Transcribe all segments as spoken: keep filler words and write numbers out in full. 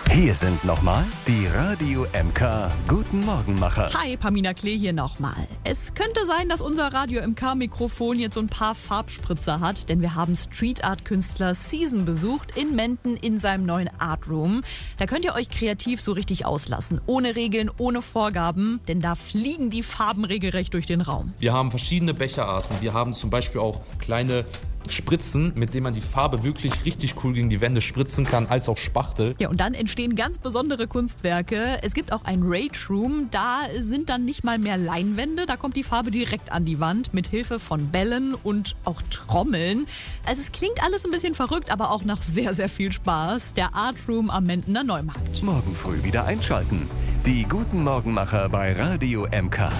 Hier sind nochmal die Radio M K Guten Morgenmacher. Hi, Pamina Klee hier nochmal. Es könnte sein, dass unser Radio M K-Mikrofon jetzt so ein paar Farbspritzer hat, denn wir haben Street Art Künstler Season besucht in Menden in seinem neuen Art Room. Da könnt ihr euch kreativ so richtig auslassen, ohne Regeln, ohne Vorgaben, denn da fliegen die Farben regelrecht durch den Raum. Wir haben verschiedene Becherarten. Wir haben zum Beispiel auch kleine Spritzen, mit denen man die Farbe wirklich richtig cool gegen die Wände spritzen kann, als auch Spachtel. Ja, und dann entstehen ganz besondere Kunstwerke. Es gibt auch ein Rage Room, da sind dann nicht mal mehr Leinwände, da kommt die Farbe direkt an die Wand mit Hilfe von Bällen und auch Trommeln. Also es klingt alles ein bisschen verrückt, aber auch nach sehr, sehr viel Spaß. Der Art Room am Mendener Neumarkt. Morgen früh wieder einschalten. Die Guten Morgenmacher bei Radio M K.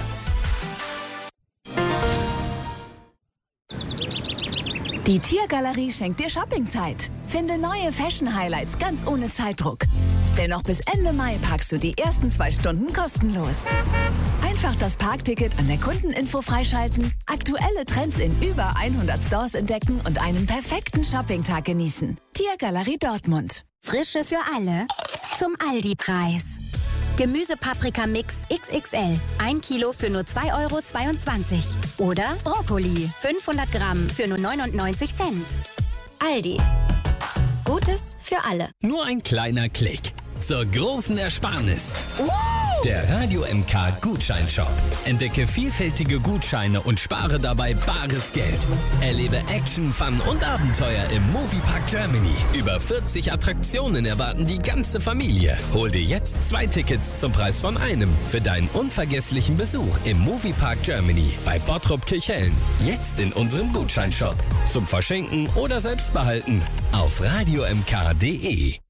Die Tiergalerie schenkt dir Shoppingzeit. Finde neue Fashion-Highlights ganz ohne Zeitdruck. Denn noch bis Ende Mai parkst du die ersten zwei Stunden kostenlos. Einfach das Parkticket an der Kundeninfo freischalten, aktuelle Trends in über hundert Stores entdecken und einen perfekten Shoppingtag genießen. Tiergalerie Dortmund. Frische für alle zum Aldi-Preis. Gemüsepaprika-Mix X X L. ein Kilo für nur zwei Euro zweiundzwanzig. Oder Brokkoli. fünfhundert Gramm für nur neunundneunzig Cent. Aldi. Gutes für alle. Nur ein kleiner Klick zur großen Ersparnis. Der Radio M K Gutscheinshop. Entdecke vielfältige Gutscheine und spare dabei bares Geld. Erlebe Action, Fun und Abenteuer im Moviepark Germany. Über vierzig Attraktionen erwarten die ganze Familie. Hol dir jetzt zwei Tickets zum Preis von einem für deinen unvergesslichen Besuch im Moviepark Germany bei Bottrop Kirchhellen. Jetzt in unserem Gutscheinshop. Zum Verschenken oder selbst behalten auf radio m k punkt d e.